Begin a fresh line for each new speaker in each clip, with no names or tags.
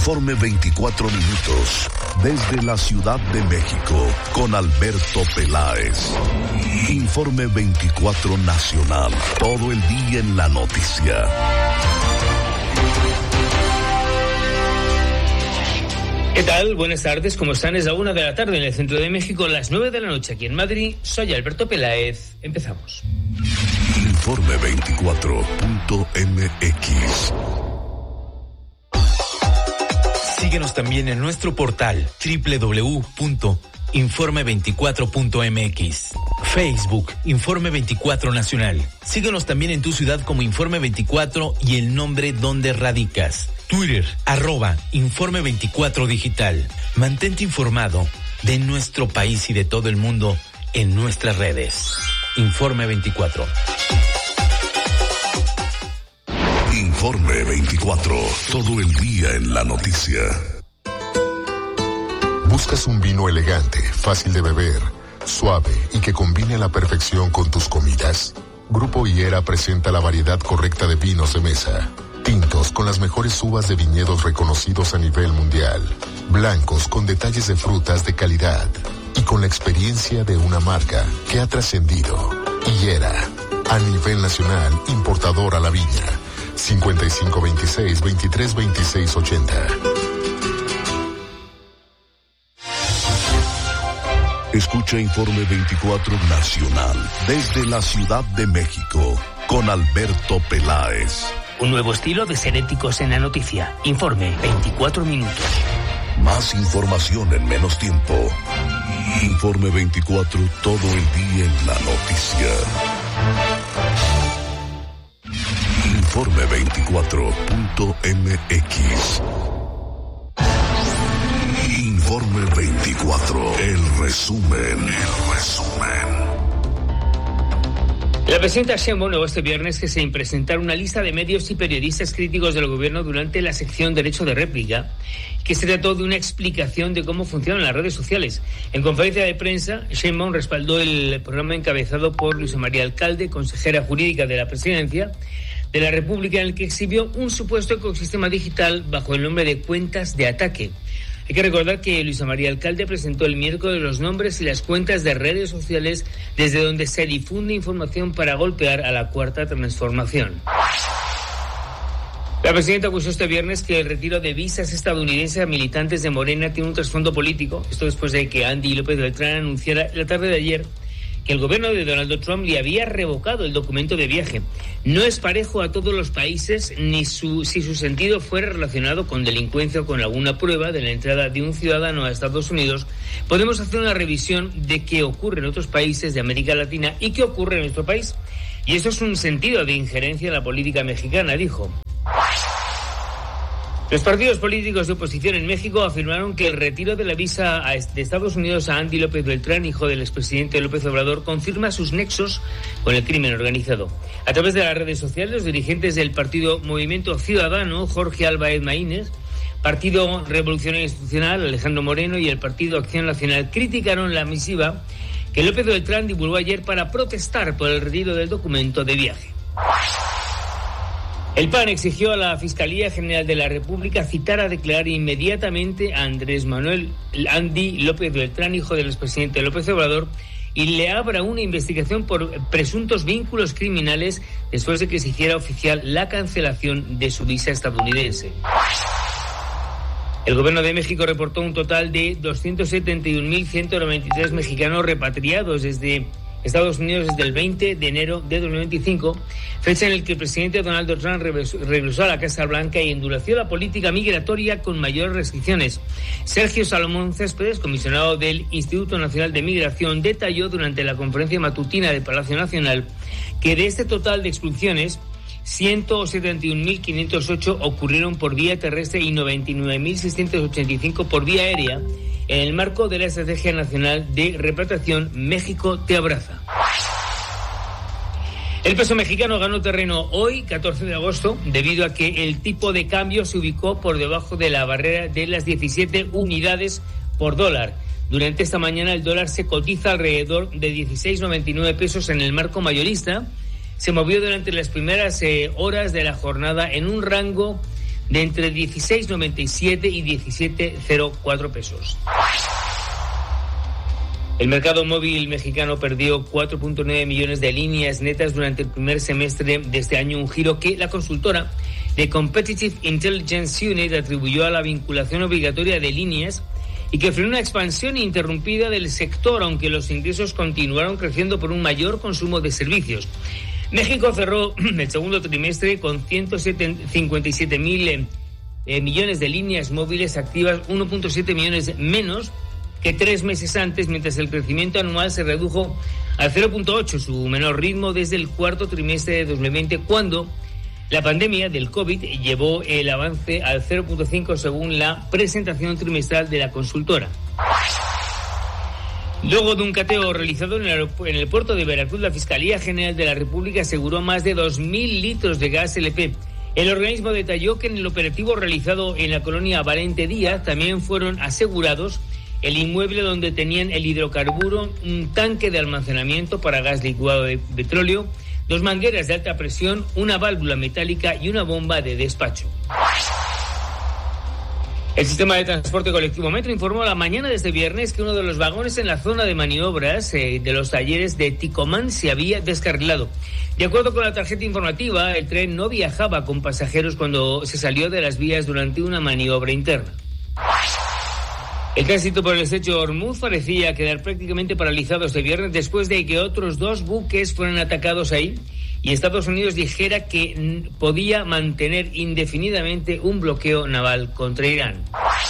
Informe 24 minutos, desde la Ciudad de México, con Alberto Peláez. Informe 24 nacional, todo el día en la noticia.
¿Qué tal? Buenas tardes, ¿cómo están? Es la 1 de la tarde en el centro de México, las 9 de la noche aquí en Madrid. Soy Alberto Peláez. Empezamos.
Informe 24.mx.
Síguenos también en nuestro portal www.informe24.mx. Facebook, Informe 24 Nacional. Síguenos también en tu ciudad como Informe 24 y el nombre donde radicas. Twitter, @Informe 24 Digital. Mantente informado de nuestro país y de todo el mundo en nuestras redes. Informe 24.
Informe 24, todo el día en la noticia.
¿Buscas un vino elegante, fácil de beber, suave y que combine a la perfección con tus comidas? Grupo Higuera presenta la variedad correcta de vinos de mesa. Tintos con las mejores uvas de viñedos reconocidos a nivel mundial. Blancos con detalles de frutas de calidad. Y con la experiencia de una marca que ha trascendido. Higuera, a nivel nacional, importador a la viña. 5526-232680.
Escucha Informe 24 Nacional, desde la Ciudad de México, con Alberto Peláez.
Un nuevo estilo de ser éticos en la noticia. Informe 24 minutos.
Más información en menos tiempo. Informe 24, todo el día en la noticia. Informe 24.mx. Informe 24, el resumen.
La presidenta Sheinbaum negó este viernes que se presentara una lista de medios y periodistas críticos del gobierno durante la sección Derecho de Réplica, que se trató de una explicación de cómo funcionan las redes sociales. En conferencia de prensa, Sheinbaum respaldó el programa encabezado por Luisa María Alcalde, consejera jurídica de la Presidencia de la República, en el que exhibió un supuesto ecosistema digital bajo el nombre de cuentas de ataque. Hay que recordar que Luisa María Alcalde presentó el miércoles los nombres y las cuentas de redes sociales desde donde se difunde información para golpear a la Cuarta Transformación. La presidenta acusó este viernes que el retiro de visas estadounidenses a militantes de Morena tiene un trasfondo político. Esto después de que Andy López Beltrán anunciara la tarde de ayer que el gobierno de Donald Trump le había revocado el documento de viaje. No es parejo a todos los países ni si su sentido fuera relacionado con delincuencia o con alguna prueba de la entrada de un ciudadano a Estados Unidos. Podemos hacer una revisión de qué ocurre en otros países de América Latina y qué ocurre en nuestro país. Y eso es un sentido de injerencia en la política mexicana, dijo. Los partidos políticos de oposición en México afirmaron que el retiro de la visa de Estados Unidos a Andy López Beltrán, hijo del expresidente López Obrador, confirma sus nexos con el crimen organizado. A través de las redes sociales, los dirigentes del partido Movimiento Ciudadano, Jorge Álvarez Maínez, Partido Revolucionario Institucional, Alejandro Moreno, y el Partido Acción Nacional criticaron la misiva que López Beltrán divulgó ayer para protestar por el retiro del documento de viaje. El PAN exigió a la Fiscalía General de la República citar a declarar inmediatamente a Andrés Manuel Andy López Beltrán, hijo del expresidente López Obrador, y le abra una investigación por presuntos vínculos criminales después de que se hiciera oficial la cancelación de su visa estadounidense. El gobierno de México reportó un total de 271.193 mexicanos repatriados desde Estados Unidos desde el 20 de enero de 2025, fecha en la que el presidente Donald Trump regresó a la Casa Blanca y endureció la política migratoria con mayores restricciones. Sergio Salomón Céspedes, comisionado del Instituto Nacional de Migración, detalló durante la conferencia matutina del Palacio Nacional que de este total de expulsiones, 171.508 ocurrieron por vía terrestre y 99.685 por vía aérea, en el marco de la Estrategia Nacional de Repatriación México Te Abraza. El peso mexicano ganó terreno hoy, 14 de agosto, debido a que el tipo de cambio se ubicó por debajo de la barrera de las 17 unidades por dólar. Durante esta mañana el dólar se cotiza alrededor de 16,99 pesos en el marco mayorista. Se movió durante las primeras horas de la jornada en un rango de entre 16,97 y 17,04 pesos. El mercado móvil mexicano perdió 4.9 millones de líneas netas durante el primer semestre de este año, un giro que la consultora de Competitive Intelligence Unit atribuyó a la vinculación obligatoria de líneas y que frenó una expansión interrumpida del sector, aunque los ingresos continuaron creciendo por un mayor consumo de servicios. México cerró el segundo trimestre con 157.000 millones de líneas móviles activas, 1.7 millones menos que 3 meses antes, mientras el crecimiento anual se redujo al 0.8, su menor ritmo desde el cuarto trimestre de 2020, cuando la pandemia del COVID llevó el avance al 0.5 según la presentación trimestral de la consultora. Luego de un cateo realizado en el puerto de Veracruz, la Fiscalía General de la República aseguró más de 2.000 litros de gas LP. El organismo detalló que en el operativo realizado en la colonia Valente Díaz también fueron asegurados el inmueble donde tenían el hidrocarburo, un tanque de almacenamiento para gas licuado de petróleo, 2 mangueras de alta presión, una válvula metálica y una bomba de despacho. El sistema de transporte colectivo Metro informó la mañana de este viernes que uno de los vagones en la zona de maniobras de los talleres de Ticomán se había descarrilado. De acuerdo con la tarjeta informativa, el tren no viajaba con pasajeros cuando se salió de las vías durante una maniobra interna. El tránsito por el estrecho de Hormuz parecía quedar prácticamente paralizado este viernes después de que otros 2 buques fueran atacados ahí y Estados Unidos dijera que podía mantener indefinidamente un bloqueo naval contra Irán.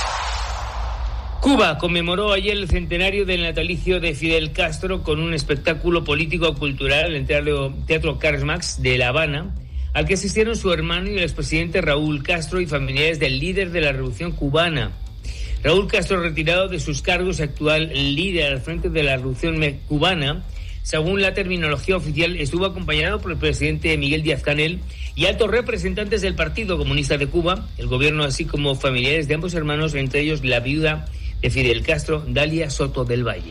Cuba conmemoró ayer el centenario del natalicio de Fidel Castro con un espectáculo político-cultural en el Teatro Karl Marx de La Habana, al que asistieron su hermano y el expresidente Raúl Castro y familiares del líder de la Revolución Cubana. Raúl Castro, retirado de sus cargos, actual líder al frente de la Revolución Cubana, según la terminología oficial, estuvo acompañado por el presidente Miguel Díaz-Canel y altos representantes del Partido Comunista de Cuba, el gobierno, así como familiares de ambos hermanos, entre ellos la viuda de Fidel Castro, Dalia Soto del Valle.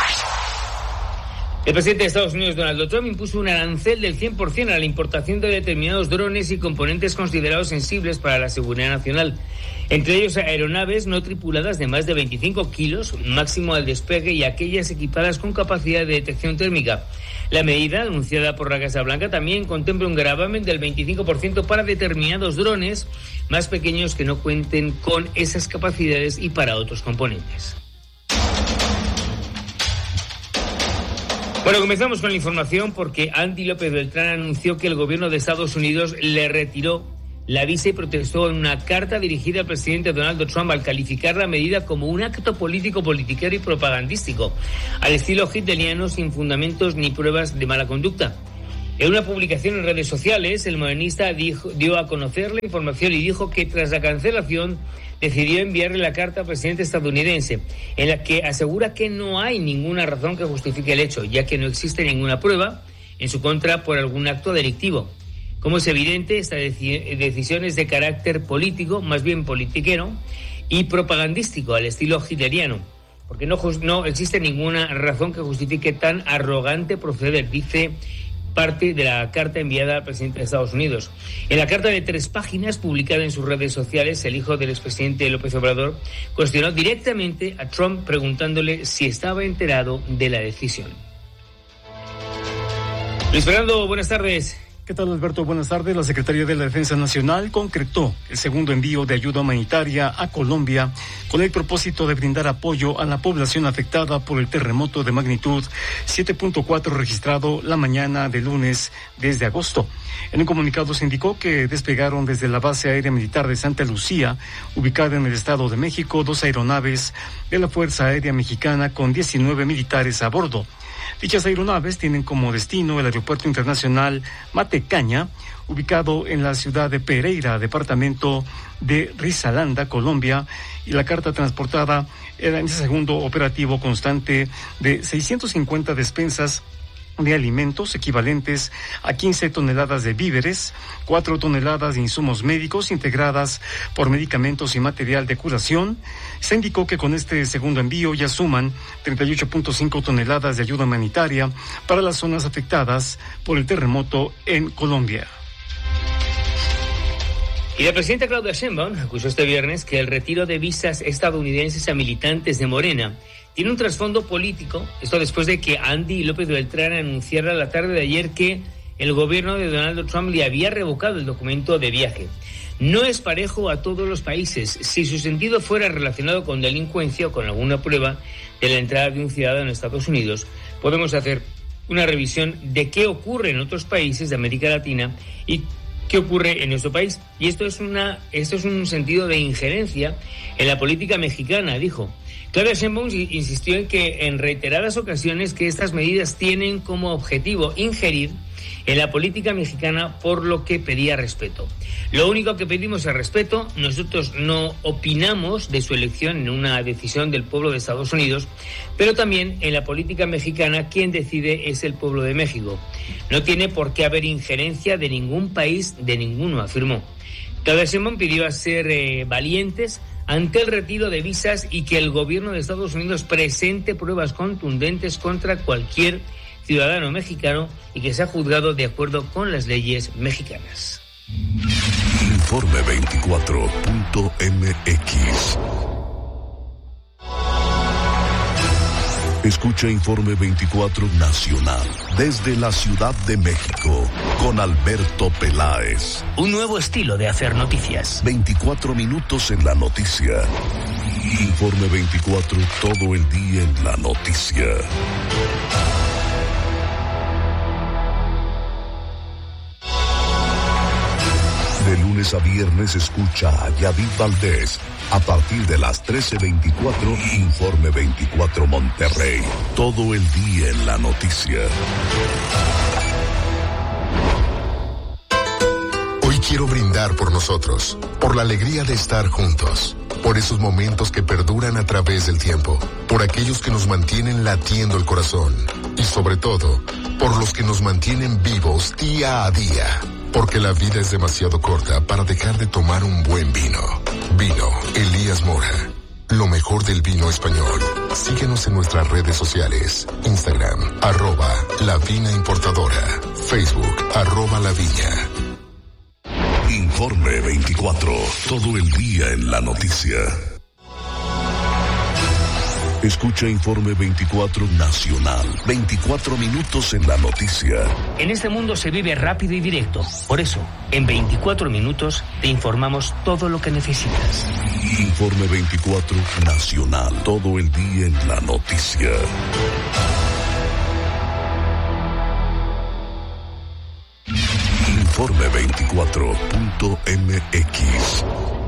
El presidente de Estados Unidos, Donald Trump, impuso un arancel del 100% a la importación de determinados drones y componentes considerados sensibles para la seguridad nacional, entre ellos aeronaves no tripuladas de más de 25 kilos, máximo al despegue, y aquellas equipadas con capacidad de detección térmica. La medida, anunciada por la Casa Blanca, también contempla un gravamen del 25% para determinados drones más pequeños que no cuenten con esas capacidades y para otros componentes. Bueno, comenzamos con la información porque Andy López Beltrán anunció que el gobierno de Estados Unidos le retiró la visa y protestó en una carta dirigida al presidente Donald Trump al calificar la medida como un acto político, politiquero y propagandístico, al estilo hitleriano, sin fundamentos ni pruebas de mala conducta. En una publicación en redes sociales, el modernista dio a conocer la información y dijo que tras la cancelación decidió enviarle la carta al presidente estadounidense, en la que asegura que no hay ninguna razón que justifique el hecho, ya que no existe ninguna prueba en su contra por algún acto delictivo. Como es evidente, esta decisión es de carácter político, más bien politiquero y propagandístico, al estilo hitleriano, porque no existe ninguna razón que justifique tan arrogante proceder, dice parte de la carta enviada al presidente de Estados Unidos. En la carta de 3 páginas publicada en sus redes sociales, el hijo del expresidente López Obrador cuestionó directamente a Trump preguntándole si estaba enterado de la decisión. Luis Fernando, buenas tardes.
¿Qué tal, Alberto? Buenas tardes. La Secretaría de la Defensa Nacional concretó el segundo envío de ayuda humanitaria a Colombia con el propósito de brindar apoyo a la población afectada por el terremoto de magnitud 7.4 registrado la mañana de lunes desde agosto. En un comunicado se indicó que desplegaron desde la base aérea militar de Santa Lucía, ubicada en el Estado de México, 2 aeronaves de la Fuerza Aérea Mexicana con 19 militares a bordo. Dichas aeronaves tienen como destino el Aeropuerto Internacional Matecaña, ubicado en la ciudad de Pereira, departamento de Risaralda, Colombia, y la carga transportada era en ese segundo operativo constante de 650 despensas de alimentos equivalentes a 15 toneladas de víveres, 4 toneladas de insumos médicos integradas por medicamentos y material de curación. Se indicó que con este segundo envío ya suman 38.5 toneladas de ayuda humanitaria para las zonas afectadas por el terremoto en Colombia.
Y la presidenta Claudia Sheinbaum acusó este viernes que el retiro de visas estadounidenses a militantes de Morena tiene un trasfondo político. Esto después de que Andy López Beltrán anunciara la tarde de ayer que el gobierno de Donald Trump le había revocado el documento de viaje. No es parejo a todos los países. Si su sentido fuera relacionado con delincuencia o con alguna prueba de la entrada de un ciudadano a Estados Unidos, podemos hacer una revisión de qué ocurre en otros países de América Latina y qué ocurre en nuestro país. Y esto es un sentido de injerencia en la política mexicana, dijo. Claudia Sheinbaum insistió en que en reiteradas ocasiones que estas medidas tienen como objetivo injerir en la política mexicana, por lo que pedía respeto. Lo único que pedimos es respeto. Nosotros no opinamos de su elección en una decisión del pueblo de Estados Unidos, pero también en la política mexicana quien decide es el pueblo de México. No tiene por qué haber injerencia de ningún país, de ninguno, afirmó. Claudia Sheinbaum pidió a ser valientes ante el retiro de visas y que el gobierno de Estados Unidos presente pruebas contundentes contra cualquier ciudadano mexicano y que sea juzgado de acuerdo con las leyes mexicanas.
Informe 24.mx. Escucha Informe 24 Nacional desde la Ciudad de México con Alberto Peláez.
Un nuevo estilo de hacer noticias.
24 minutos en la noticia. Informe 24, todo el día en la noticia. De lunes a viernes escucha a Yadid Valdés a partir de las 13:24, Informe 24 Monterrey. Todo el día en la noticia.
Hoy quiero brindar por nosotros, por la alegría de estar juntos, por esos momentos que perduran a través del tiempo, por aquellos que nos mantienen latiendo el corazón y sobre todo, por los que nos mantienen vivos día a día. Porque la vida es demasiado corta para dejar de tomar un buen vino. Vino Elías Mora. Lo mejor del vino español. Síguenos en nuestras redes sociales. Instagram, @lavinaimportadora. Facebook, @laviña.
Informe 24, todo el día en la noticia. Escucha Informe 24 Nacional, 24 minutos en la noticia.
En este mundo se vive rápido y directo. Por eso, en 24 minutos te informamos todo lo que necesitas.
Informe 24 Nacional, todo el día en la noticia. Informe 24.mx.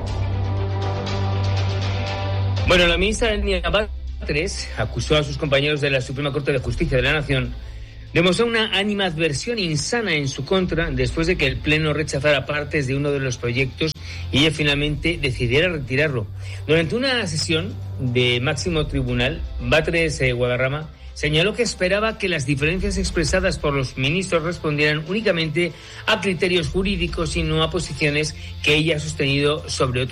Bueno, la ministra Elena Batres acusó a sus compañeros de la Suprema Corte de Justicia de la Nación de mostrar una animadversión insana en su contra después de que el Pleno rechazara partes de uno de los proyectos y ella finalmente decidiera retirarlo. Durante una sesión de máximo tribunal, Batres Guadarrama señaló que esperaba que las diferencias expresadas por los ministros respondieran únicamente a criterios jurídicos y no a posiciones que ella ha sostenido sobre otros